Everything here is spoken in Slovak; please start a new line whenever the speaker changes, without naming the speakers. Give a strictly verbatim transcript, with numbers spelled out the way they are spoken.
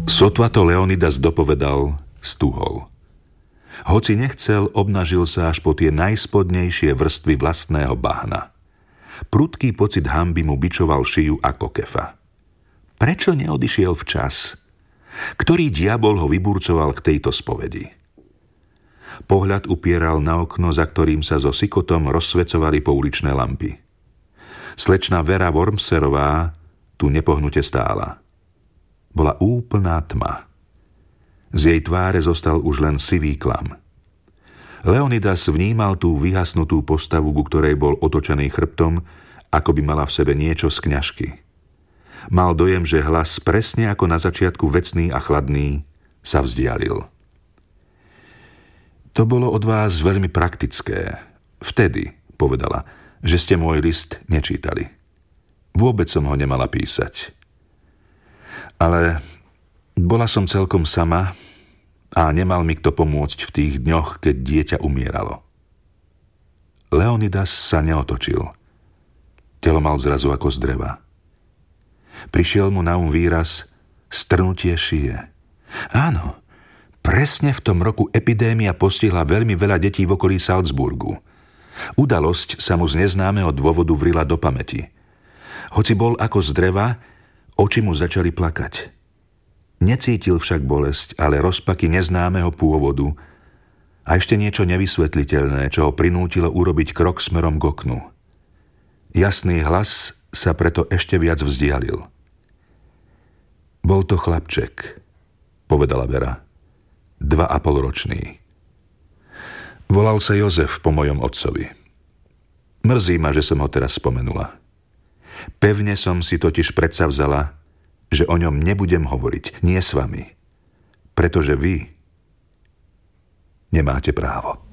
Sotva to Leonidas dopovedal, stúhol. Hoci nechcel, obnažil sa až po tie najspodnejšie vrstvy vlastného bahna. Prudký pocit hanby mu bičoval šiju ako kefa. Prečo neodišiel včas? Ktorý diabol ho vyburcoval k tejto spovedi? Pohľad upieral na okno, za ktorým sa so sikotom rozsvecovali pouličné lampy. Slečna Vera Wormserová tu nepohnute stála. Bola úplná tma. Z jej tváre zostal už len sivý klam. Leonidas vnímal tú vyhasnutú postavu, ku ktorej bol otočený chrbtom, ako by mala v sebe niečo z kňažky. Mal dojem, že hlas, presne ako na začiatku vecný a chladný, sa vzdialil. To bolo od vás veľmi praktické. Vtedy, povedala, že ste môj list nečítali. Vôbec som ho nemala písať. Ale bola som celkom sama a nemal mi kto pomôcť v tých dňoch, keď dieťa umieralo. Leonidas sa neotočil. Telo mal zrazu ako z dreva. Prišiel mu na um výraz strnutie šije. Áno, presne v tom roku epidémia postihla veľmi veľa detí v okolí Salzburgu. Udalosť sa mu z neznámeho dôvodu vrila do pamäti. Hoci bol ako z dreva, oči mu začali plakať. Necítil však bolesť, ale rozpaky neznámeho pôvodu a ešte niečo nevysvetliteľné, čo ho prinútilo urobiť krok smerom k oknu. Jasný hlas sa preto ešte viac vzdialil. Bol to chlapček, povedala Vera. Dva a pol ročný. Volal sa Jozef po mojom otcovi. Mrzí ma, že som ho teraz spomenula. Pevne som si totiž predsavzala, že o ňom nebudem hovoriť, nie s vami. Pretože vy nemáte právo.